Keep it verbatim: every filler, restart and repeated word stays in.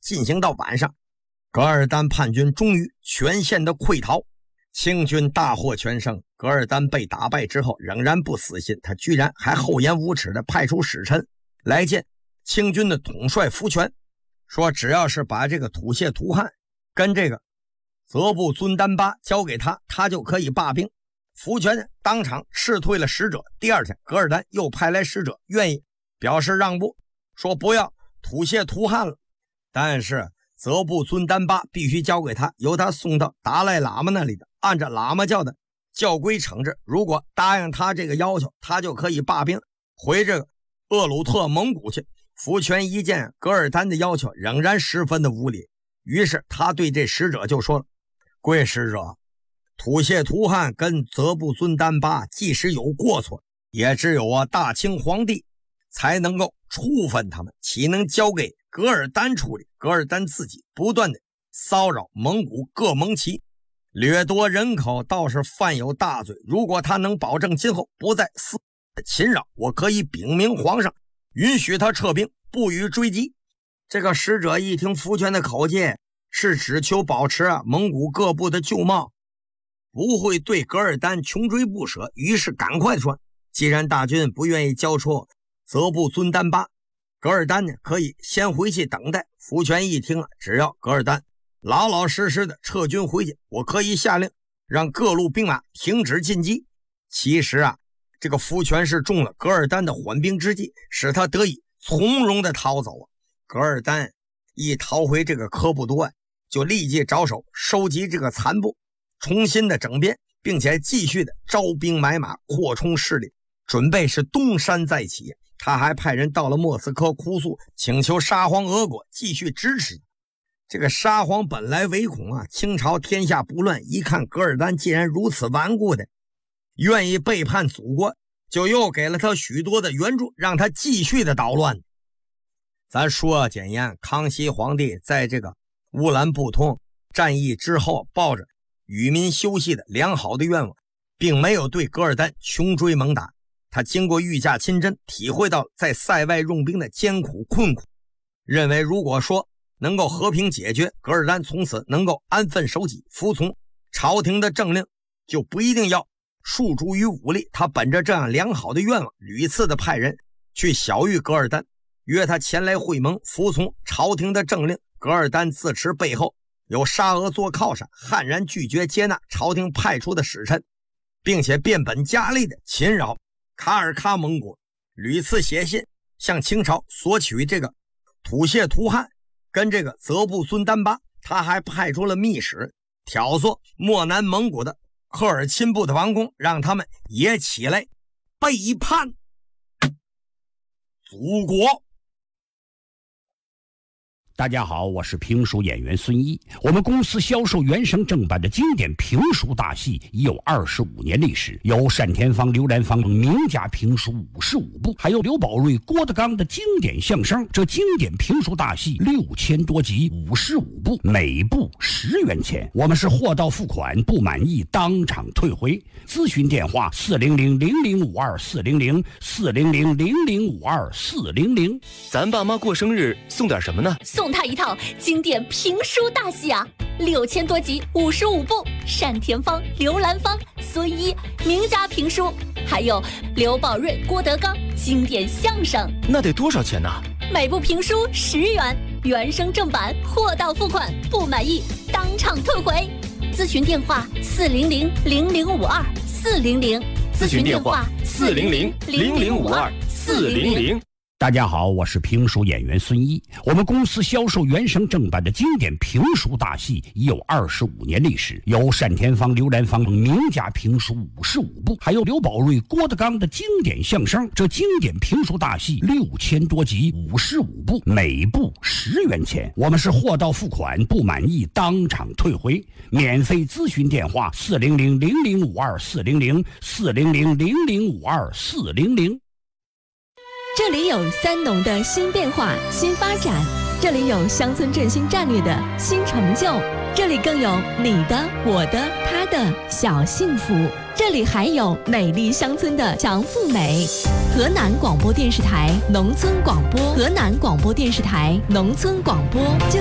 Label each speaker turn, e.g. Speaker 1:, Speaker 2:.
Speaker 1: 进行到晚上，噶尔丹叛军终于全线的溃逃，清军大获全胜。噶尔丹被打败之后仍然不死心，他居然还厚颜无耻的派出使臣来见清军的统帅福全，说只要是把这个吐谢图汗跟这个泽布尊丹巴交给他，他就可以罢兵。福全当场斥退了使者。第二天噶尔丹又派来使者愿意表示让步，说不要吐谢图汗了，但是泽布尊丹巴必须交给他，由他送到达赖喇嘛那里的，按照喇嘛教的教规惩治，如果答应他这个要求，他就可以罢兵回这个鄂鲁特蒙古去。福全一见噶尔丹的要求仍然十分的无理，于是他对这使者就说了，贵使者，吐谢图汗跟泽布尊丹巴即使有过错，也只有我大清皇帝才能够处分他们，岂能交给噶尔丹处理？噶尔丹自己不断的骚扰蒙古各盟旗，掠夺人口，倒是犯有大罪。如果他能保证今后不再肆意侵扰，我可以禀明皇上，允许他撤兵，不予追击。这个使者一听福全的口气是只求保持啊蒙古各部的旧貌，不会对噶尔丹穷追不舍，于是赶快说，既然大军不愿意交出泽布尊丹巴，噶尔丹呢可以先回去等待。福全一听啊，只要噶尔丹老老实实的撤军回去，我可以下令让各路兵马停止进击。其实啊，这个福全是中了噶尔丹的缓兵之计，使他得以从容的逃走啊。噶尔丹一逃回这个科布多，就立即着手收集这个残部，重新的整编，并且继续的招兵买马，扩充势力，准备是东山再起。他还派人到了莫斯科哭诉，请求沙皇俄国继续支持。这个沙皇本来唯恐啊清朝天下不乱，一看噶尔丹既然如此顽固的愿意背叛祖国，就又给了他许多的援助，让他继续的捣乱。咱说简言，康熙皇帝在这个乌兰布通战役之后，抱着与民休息的良好的愿望，并没有对噶尔丹穷追猛打。他经过御驾亲征，体会到在塞外用兵的艰苦困苦，认为如果说能够和平解决，噶尔丹从此能够安分守己，服从朝廷的政令，就不一定要诉诸于武力。他本着这样良好的愿望，屡次的派人去晓谕噶尔丹，约他前来会盟，服从朝廷的政令。噶尔丹自持背后有沙俄做靠山，悍然拒绝接纳朝廷派出的使臣，并且变本加厉的侵扰卡尔喀蒙国，屡次写信向清朝索取这个吐谢图汗跟这个泽布尊丹巴。他还派出了密使挑唆漠南蒙古的科尔沁部的王公，让他们也起来背叛祖国。
Speaker 2: 大家好，我是评书演员孙一。我们公司销售原声正版的经典评书大戏已有二十五年历史，有单田芳、刘兰芳等名家评书五十五部，还有刘宝瑞、郭德纲的经典相声。这经典评书大戏六千多集，五十五部，每部十元钱。我们是货到付款，不满意当场退回。咨询电话：四零零零零五二四零零四零零零零五二四零零。
Speaker 3: 咱爸妈过生日送点什么呢？
Speaker 4: 送他一套经典评书大戏啊，六千多集，五十五部，单田芳、刘兰芳、孙一名家评书，还有刘宝瑞、郭德纲经典相声。
Speaker 3: 那得多少钱呢？
Speaker 4: 每部评书十元，原声正版，货到付款，不满意当场退回。咨询电话：四零零零零五二四零零。
Speaker 3: 咨询电话：四零零零零五二四零零。
Speaker 2: 大家好，我是评书演员孙一。我们公司销售原声正版的经典评书大戏已有二十五年历史，有单田芳、刘兰芳等名家评书五十五部，还有刘宝瑞、郭德纲的经典相声。这经典评书大戏六千多集，五十五部，每部十元钱。我们是货到付款，不满意当场退回。免费咨询电话：四零零零零五二四零零四零零零零五二四零零。
Speaker 5: 这里有三农的新变化、新发展，这里有乡村振兴战略的新成就，这里更有你的、我的、他的小幸福，这里还有美丽乡村的强富美。河南广播电视台农村广播，河南广播电视台农村广播。